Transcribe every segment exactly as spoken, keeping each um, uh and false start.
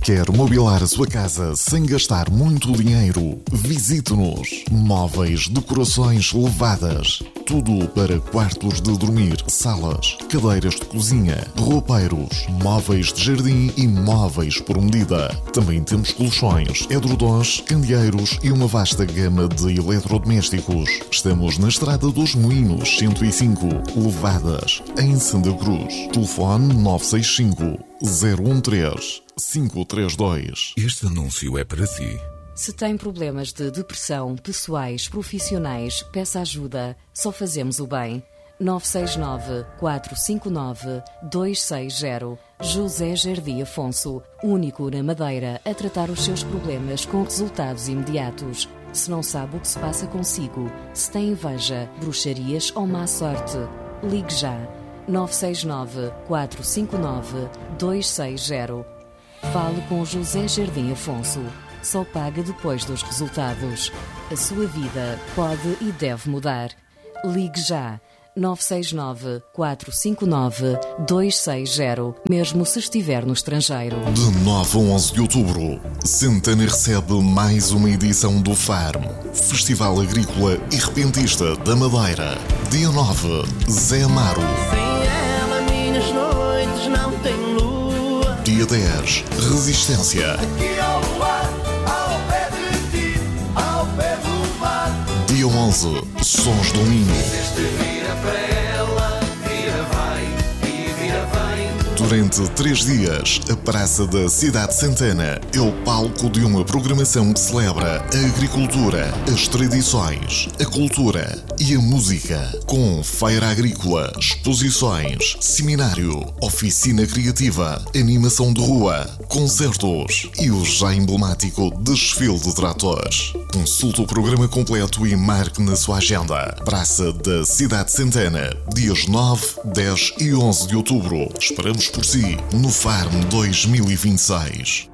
Quer mobilar a sua casa sem gastar muito dinheiro? Visite-nos. Móveis, decorações levadas. Tudo para quartos de dormir, salas, cadeiras de cozinha, roupeiros, móveis de jardim e móveis por medida. Também temos colchões, edredons, candeeiros e uma vasta gama de eletrodomésticos. Estamos na Estrada dos Moinhos, cento e cinco, Levadas, em Santa Cruz. Telefone nove seis cinco, zero um três, cinco três dois. Este anúncio é para si. Se tem problemas de depressão, pessoais, profissionais, peça ajuda. Só fazemos o bem. nove seis nove, quatro cinco nove, dois seis zero. José Jardim Afonso, único na Madeira a tratar os seus problemas com resultados imediatos. Se não sabe o que se passa consigo, se tem inveja, bruxarias ou má sorte, ligue já. nove seis nove, quatro cinco nove, dois seis zero. Fale com José Jardim Afonso. Só paga depois dos resultados. A sua vida pode e deve mudar. Ligue já. nove seis nove, quatro cinco nove, dois seis zero, mesmo se estiver no estrangeiro. De nove a onze de outubro, Santana recebe mais uma edição do Farm, Festival Agrícola e Repentista da Madeira. Dia nove, Zé Amaro. Sem ela minhas noites não têm lua. Dia dez, Resistência. Aqui ao luar, ao pé de ti, ao pé do mar. Dia onze, Sons do Minho. Este vira para ela, vira vai e vira vem. Durante três dias, a Praça da Cidade de Santana é o palco de uma programação que celebra a agricultura, as tradições, a cultura e a música. Com feira agrícola, exposições, seminário, oficina criativa, animação de rua, concertos e o já emblemático desfile de tratores. Consulte o programa completo e marque na sua agenda. Praça da Cidade de Santana, dias nove, dez e onze de outubro. Esperamos por si no Farm dois mil e vinte e seis.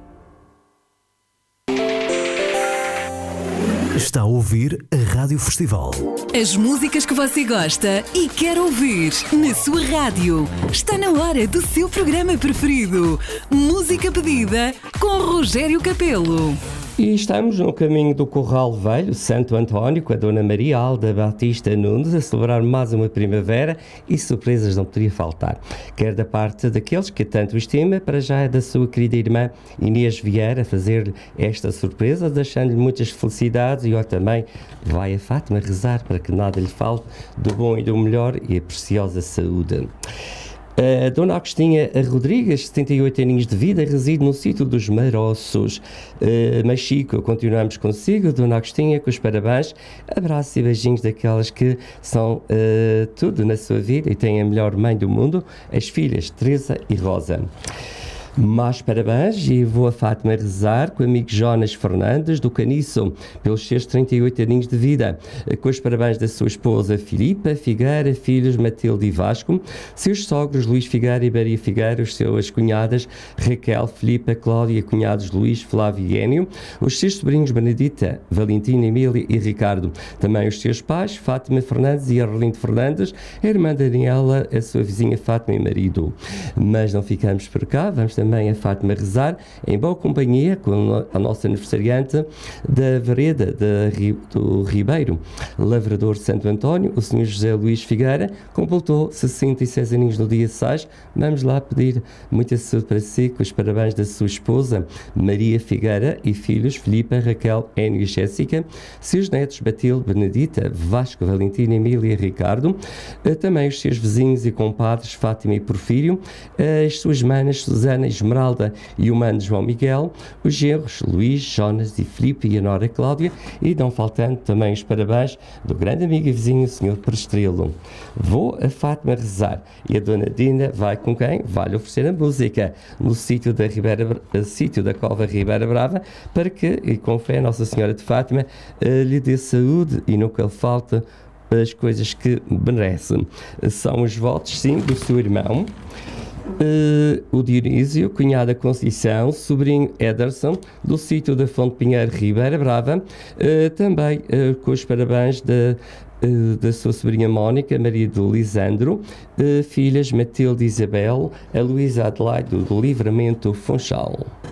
Está a ouvir a Rádio Festival. As músicas que você gosta e quer ouvir na sua rádio. Está na hora do seu programa preferido. Música pedida com Rogério Capelo. E estamos no caminho do Corral Velho, Santo António, com a Dona Maria Alda Batista Nunes, a celebrar mais uma primavera e surpresas não poderia faltar. Quer da parte daqueles que tanto estima, para já é da sua querida irmã Inês Vieira a fazer-lhe esta surpresa, deixando-lhe muitas felicidades e ó, também vai a Fátima rezar para que nada lhe falte do bom e do melhor e a preciosa saúde. A Dona Agostinha Rodrigues, setenta e oito aninhos de vida, reside no sítio dos Maroços. Uh, mas Chico, continuamos consigo, Dona Agostinha, com os parabéns, abraços e beijinhos daquelas que são uh, tudo na sua vida e têm a melhor mãe do mundo, as filhas Teresa e Rosa. Mais parabéns e vou a Fátima rezar com o amigo Jonas Fernandes do Caniço pelos seus trinta e oito aninhos de vida, com os parabéns da sua esposa Filipa Figueira, filhos Matilde e Vasco, seus sogros Luís Figueira e Maria Figueira, os seus cunhadas Raquel, Filipa, Cláudia, cunhados Luís, Flávio e Énio, os seus sobrinhos Benedita, Valentina, Emília e Ricardo, também os seus pais Fátima Fernandes e Arlindo Fernandes, a irmã Daniela, a sua vizinha Fátima e marido. Mas não ficamos por cá, vamos também também a Fátima rezar, em boa companhia com a nossa aniversariante da Vereda de, do Ribeiro, Lavrador Santo António, o senhor José Luís Figueira, completou sessenta e seis aninhos no dia seis. Vamos lá pedir muita saúde para si, com os parabéns da sua esposa Maria Figueira e filhos Filipa, Raquel, Énio e Jéssica, seus netos Batilde, Benedita, Vasco, Valentina, Emília e Ricardo, também os seus vizinhos e compadres Fátima e Porfírio, as suas manas Susana, Esmeralda e o mano João Miguel, os genros Luís, Jonas e Filipe e a nora Cláudia, e não faltando também os parabéns do grande amigo e vizinho, o senhor Prestrelo. Vou a Fátima rezar e a dona Dina vai com quem? Vai-lhe oferecer a música no sítio da, Ribeira, sítio da Cova Ribeira Brava, para que, e com fé, Nossa Senhora de Fátima uh, lhe dê saúde e nunca lhe falte as coisas que merece. São os votos, sim, do seu irmão, Uh, o Dionísio, cunhada Conceição, sobrinho Ederson, do sítio da Fonte Pinheiro, Ribeira Brava, uh, também uh, com os parabéns da, uh, da sua sobrinha Mónica, marido Lisandro, uh, filhas Matilde e Isabel, a Luísa Adelaide do Livramento Funchal.